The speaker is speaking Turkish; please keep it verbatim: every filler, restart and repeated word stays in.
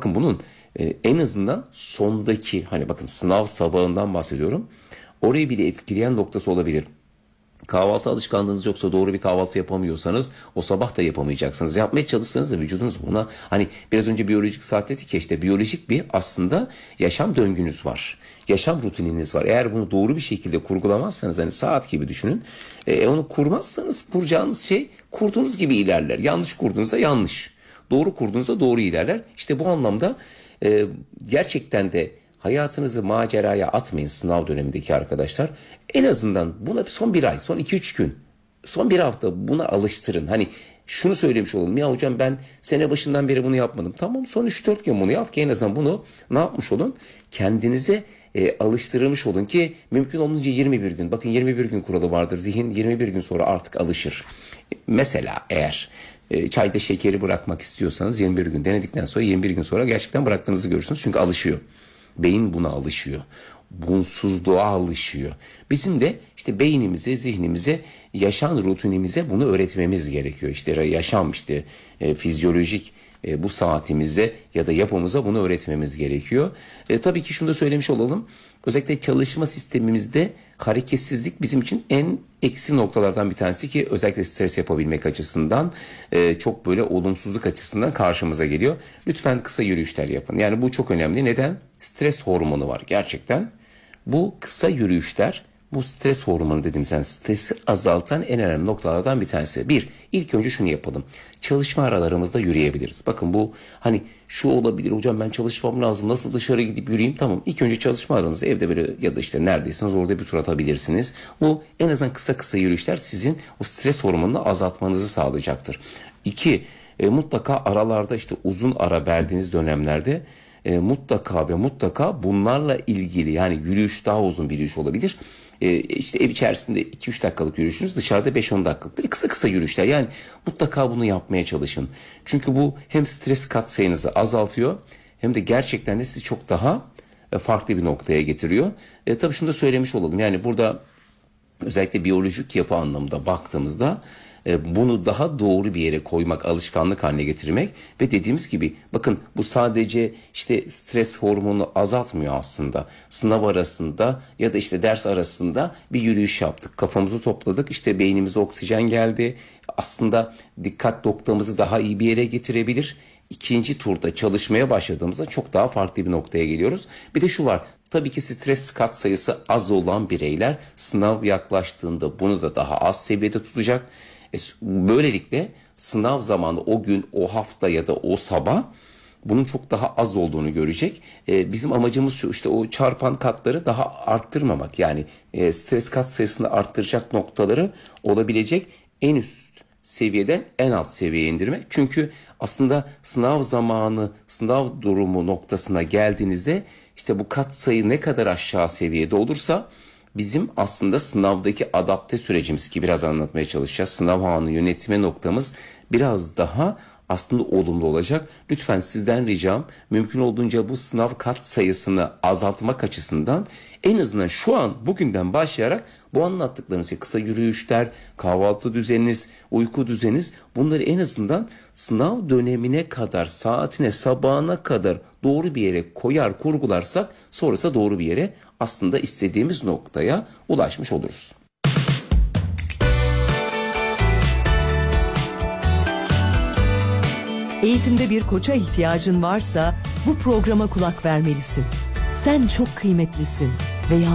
bakın bunun e, en azından sondaki, hani bakın sınav sabahından bahsediyorum. Orayı bile etkileyen noktası olabilir. Kahvaltı alışkanlığınız yoksa, doğru bir kahvaltı yapamıyorsanız o sabah da yapamayacaksınız. Yapmaya çalışsanız da vücudunuz buna, hani biraz önce biyolojik saat dedik ya, işte biyolojik bir aslında yaşam döngünüz var. Yaşam rutininiz var. Eğer bunu doğru bir şekilde kurgulamazsanız, hani saat gibi düşünün. E, onu kurmazsanız kuracağınız şey kurduğunuz gibi ilerler. Yanlış kurduğunuzda yanlış. Doğru kurduğunuzda doğru ilerler. İşte bu anlamda e, gerçekten de hayatınızı maceraya atmayın sınav dönemindeki arkadaşlar. En azından buna son bir ay, son iki üç gün, son bir hafta buna alıştırın. Hani şunu söylemiş olalım. Ya hocam ben sene başından beri bunu yapmadım. Tamam, son üç dört gün bunu yap ki en azından bunu ne yapmış olun? Kendinize e, alıştırmış olun ki mümkün olunca yirmi bir gün. Bakın yirmi bir gün kuralı vardır. Zihin yirmi bir gün sonra artık alışır. Mesela eğer e, çayda şekeri bırakmak istiyorsanız yirmi bir gün denedikten sonra yirmi bir gün sonra gerçekten bıraktığınızı görürsünüz. Çünkü alışıyor. Beyin buna alışıyor. Bunsuzluğa alışıyor. Bizim de işte beynimize, zihnimize, yaşam rutinimize bunu öğretmemiz gerekiyor. İşte yaşam, işte e, fizyolojik e, bu saatimize ya da yapımıza bunu öğretmemiz gerekiyor. E, tabii ki şunu da söylemiş olalım. Özellikle çalışma sistemimizde hareketsizlik bizim için en eksi noktalardan bir tanesi ki özellikle stres yapabilmek açısından e, çok böyle olumsuzluk açısından karşımıza geliyor. Lütfen kısa yürüyüşler yapın. Yani bu çok önemli. Neden? Stres hormonu var gerçekten. Bu kısa yürüyüşler, bu stres hormonu dediğimiz, yani stresi azaltan en önemli noktalardan bir tanesi. Bir, ilk önce şunu yapalım. Çalışma aralarımızda yürüyebiliriz. Bakın bu hani şu olabilir, hocam ben çalışmam lazım, nasıl dışarı gidip yürüyeyim? Tamam, ilk önce çalışma aranızda evde böyle ya da işte neredeyseniz orada bir tur atabilirsiniz. Bu en azından kısa kısa yürüyüşler sizin o stres hormonunu azaltmanızı sağlayacaktır. İki, e, mutlaka aralarda, işte uzun ara verdiğiniz dönemlerde E, mutlaka ve mutlaka bunlarla ilgili, yani yürüyüş, daha uzun bir yürüyüş olabilir. E, işte ev içerisinde iki üç dakikalık yürüyüşünüz, dışarıda beş on dakikalık böyle kısa kısa yürüyüşler. Yani mutlaka bunu yapmaya çalışın. Çünkü bu hem stres katsayınızı azaltıyor hem de gerçekten de sizi çok daha e, farklı bir noktaya getiriyor. E, tabii şunu da söylemiş olalım. Yani burada özellikle biyolojik yapı anlamında baktığımızda bunu daha doğru bir yere koymak, alışkanlık haline getirmek ve dediğimiz gibi bakın bu sadece işte stres hormonunu azaltmıyor aslında. Sınav arasında ya da işte ders arasında bir yürüyüş yaptık, kafamızı topladık, işte beynimize oksijen geldi. Aslında dikkat noktamızı daha iyi bir yere getirebilir. İkinci turda çalışmaya başladığımızda çok daha farklı bir noktaya geliyoruz. Bir de şu var. Tabii ki stres kat sayısı az olan bireyler sınav yaklaştığında bunu da daha az seviyede tutacak. Böylelikle sınav zamanı o gün, o hafta ya da o sabah bunun çok daha az olduğunu görecek. Ee, bizim amacımız şu, işte o çarpan katları daha arttırmamak. Yani e, stres kat sayısını arttıracak noktaları olabilecek en üst seviyeden en alt seviyeye indirmek. Çünkü aslında sınav zamanı, sınav durumu noktasına geldiğinizde işte bu kat sayı ne kadar aşağı seviyede olursa bizim aslında sınavdaki adapte sürecimiz, ki biraz anlatmaya çalışacağız. Sınav anı yönetme noktamız biraz daha aslında olumlu olacak. Lütfen sizden ricam mümkün olduğunca bu sınav kat sayısını azaltmak açısından en azından şu an bugünden başlayarak bu anlattıklarımız, kısa yürüyüşler, kahvaltı düzeniniz, uyku düzeniniz, bunları en azından sınav dönemine kadar, saatine, sabahına kadar doğru bir yere koyar, kurgularsak sonrası doğru bir yere, aslında istediğimiz noktaya ulaşmış oluruz. Eğitimde bir koça ihtiyacın varsa bu programa kulak vermelisin. Sen çok kıymetlisin ve